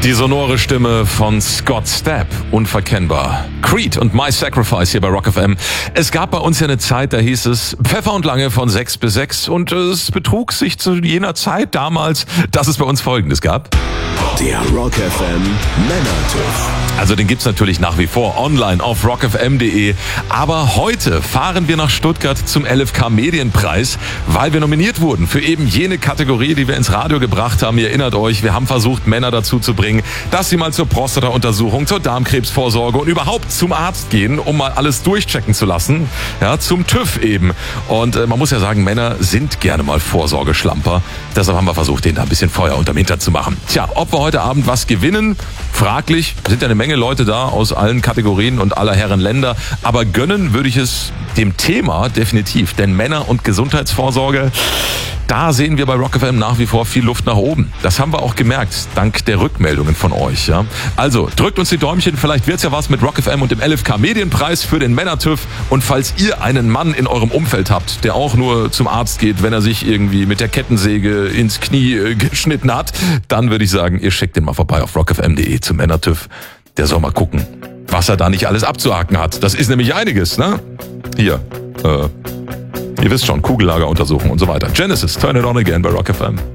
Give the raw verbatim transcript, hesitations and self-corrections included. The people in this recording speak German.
Die sonore Stimme von Scott Stapp, unverkennbar. Creed und My Sacrifice hier bei Rock F M. Es gab bei uns ja eine Zeit, da hieß es Pfeffer und Lange von sechs bis sechs und es betrug sich zu jener Zeit damals, dass es bei uns Folgendes gab. Der Rock F M Männertüff. Also den gibt's natürlich nach wie vor online auf rock f m punkt d e. Aber heute fahren wir nach Stuttgart zum L F K Medienpreis, weil wir nominiert wurden für eben jene Kategorie, die wir ins Radio gebracht haben. Ihr erinnert euch, wir haben versucht, Männer dazu zu bringen, dass sie mal zur Prostata-Untersuchung, zur Darmkrebsvorsorge und überhaupt zum Arzt gehen, um mal alles durchchecken zu lassen. Ja, zum TÜV eben. Und äh, man muss ja sagen, Männer sind gerne mal Vorsorgeschlamper. Deshalb haben wir versucht, denen da ein bisschen Feuer unterm Hintern zu machen. Tja, ob wir heute Abend was gewinnen, fraglich. Sind ja eine Menge Leute da aus allen Kategorien und aller Herren Länder. Aber gönnen würde ich es dem Thema definitiv. Denn Männer- und Gesundheitsvorsorge, da sehen wir bei Rock F M nach wie vor viel Luft nach oben. Das haben wir auch gemerkt, dank der Rückmeldungen von euch. Ja? Also drückt uns die Däumchen, vielleicht wird's ja was mit Rock F M und dem L F K Medienpreis für den Männertüff. Und falls ihr einen Mann in eurem Umfeld habt, der auch nur zum Arzt geht, wenn er sich irgendwie mit der Kettensäge ins Knie äh, geschnitten hat, dann würde ich sagen, ihr schickt den mal vorbei auf rock f m punkt d e zum Männertüff. Der soll mal gucken, was er da nicht alles abzuhaken hat. Das ist nämlich einiges, ne? Hier, äh, ihr wisst schon, Kugellageruntersuchung und so weiter. Genesis, Turn It On Again bei Rock F M.